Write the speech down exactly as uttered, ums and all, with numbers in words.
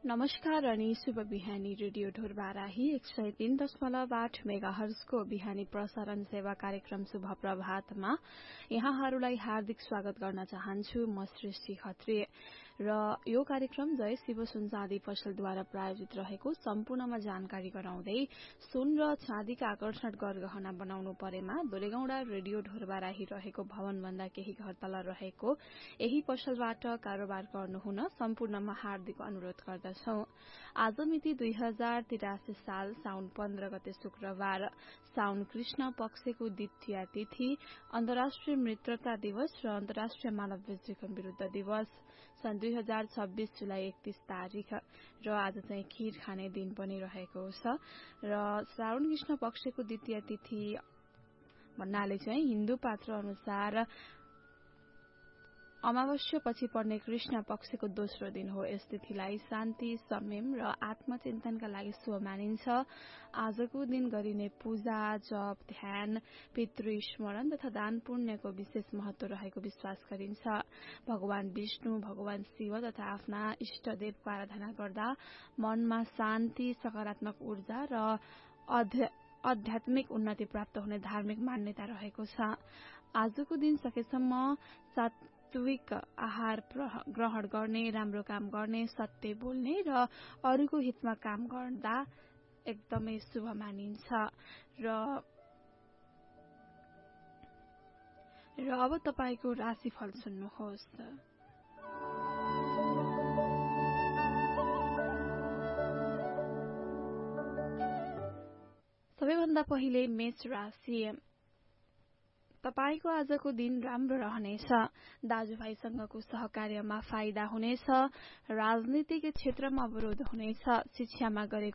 नमस्कार अनि शुभ बिहानी। रेडियो ढोरबाराही एक सय तीन दशमलव आठ मेगा हर्जको बिहानी प्रसारण सेवा कार्यक्रम शुभ प्रभातमा यहाँहरूलाई हार्दिक स्वागत गर्न चाहन्छु। म सृष्टि खत्री र यो कार्यक्रम जय शिव सुन चाँदी पसलद्वारा प्रायोजित रहेको सम्पूर्णमा जानकारी गराउँदै सुन र चाँदीका आकर्षण गरगहना बनाउनु परेमा दोरेगौडा रेडियो ढोरबाराही रहेको भवनभन्दा केही घर तल रहेको यही पसलबाट कारोबार गर्नुहुन सम्पूर्णमा हार्दिक अनुरोध गर्दछौ। आज मिति दुई हजार तिरासी साल साउन पन्ध्र गते शुक्रबार साउन कृष्ण पक्षको द्वितीय तिथि अन्तर्राष्ट्रिय मित्रता दिवस र अन्तर्राष्ट्रिय मानव विरूद्ध विरूद्ध दिवस सन् दुई हजार छब्बीस जुलाई एकतीस तारिक र आज चाहिँ खीर खाने दिन पनि रहेको छ र श्रावण कृष्ण पक्षको द्वितीय तिथि भन्नाले चाहिँ हिन्दू पात्र अनुसार अमावस्या पछि पर्ने कृष्ण पक्षको दोस्रो दिन हो। यस तिथिलाई शान्ति, संयम र आत्मचिन्तनका लागि शुभ मानिन्छ। आजको दिन गरिने पूजा, जप, ध्यान, पितृ स्मरण तथा दान पुण्यको विशेष महत्व रहेको विश्वास गरिन्छ। भगवान विष्णु, भगवान शिव तथा आफ्ना इष्टदेवको आराधना गर्दा मनमा शान्ति, सकारात्मक ऊर्जा र आध्यात्मिक उन्नति प्राप्त हुने धार्मिक मान्यता रहेको छ। आजको दिन सकेसम्म सात्विक आहार ग्रहण गर्ने, राम्रो काम गर्ने, सत्य बोल्ने र अरूको हितमा काम गर्दा एकदमै शुभ मानिन्छ। र र अब तपाईको राशिफल सुन्नुहोस्। सबैभन्दा पहिले मेष राशि। तपाईको आजको दिन राम्रो रहनेछ। दाजुभाइसँगको सहकार्यमा फाइदा हुनेछ। राजनीतिक क्षेत्रमा अवरोध हुनेछ। शिक्षामा गरेको